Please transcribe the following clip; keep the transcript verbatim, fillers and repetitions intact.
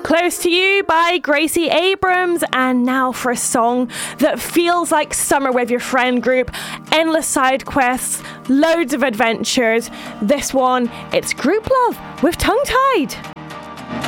Close to You by Gracie Abrams. And now for a song that feels like summer with your friend group. Endless side quests, loads of adventures. This one, it's Group Love with Tongue Tied.